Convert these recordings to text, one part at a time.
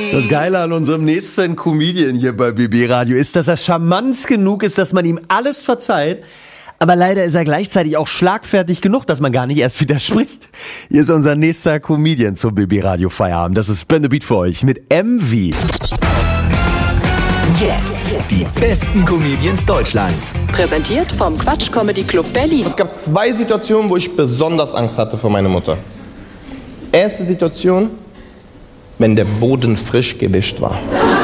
Das Geile an unserem nächsten Comedian hier bei BB Radio ist, dass er charmant genug ist, dass man ihm alles verzeiht. Aber leider ist er gleichzeitig auch schlagfertig genug, dass man gar nicht erst widerspricht. Hier ist unser nächster Comedian zum BB Radio Feierabend. Das ist Spin the Beat für euch mit MV. Jetzt die besten Comedians Deutschlands. Präsentiert vom Quatsch Comedy Club Berlin. Es gab 2 Situationen, wo ich besonders Angst hatte vor meiner Mutter. Erste Situation, wenn der Boden frisch gewischt war.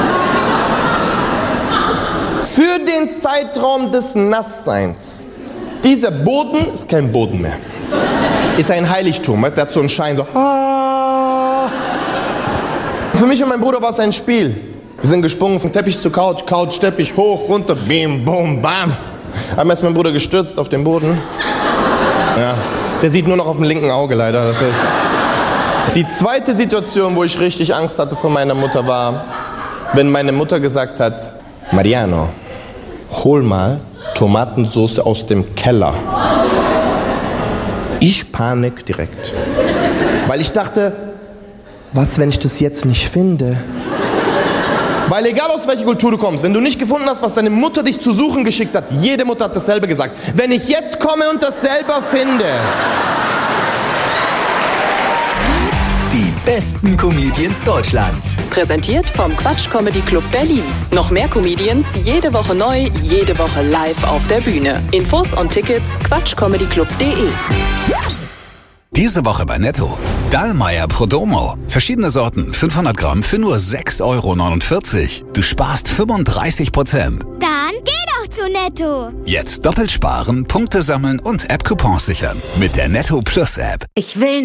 Für den Zeitraum des Nassseins. Dieser Boden ist kein Boden mehr. Ist ein Heiligtum. Der hat so einen Schein, so. Für mich und meinen Bruder war es ein Spiel. Wir sind gesprungen von Teppich zu Couch, Couch, Teppich, hoch, runter, bim, bum, bam. Einmal ist mein Bruder gestürzt auf den Boden. Ja, der sieht nur noch auf dem linken Auge leider. Das ist. Die zweite Situation, wo ich richtig Angst hatte vor meiner Mutter, war, wenn meine Mutter gesagt hat, Mariano, hol mal Tomatensauce aus dem Keller. Ich panik direkt. Weil ich dachte, was, wenn ich das jetzt nicht finde? Weil egal aus welcher Kultur du kommst, wenn du nicht gefunden hast, was deine Mutter dich zu suchen geschickt hat, jede Mutter hat dasselbe gesagt. Wenn ich jetzt komme und das selber finde. Die besten Comedians Deutschlands. Präsentiert vom Quatsch Comedy Club Berlin. Noch mehr Comedians, jede Woche neu, jede Woche live auf der Bühne. Infos und Tickets quatschcomedyclub.de. Diese Woche bei Netto. Dallmayr Prodomo. Verschiedene Sorten, 500 Gramm für nur 6,49 €. Du sparst 35%. Dann geh doch zu Netto. Jetzt doppelt sparen, Punkte sammeln und App-Coupons sichern. Mit der Netto Plus App. Ich will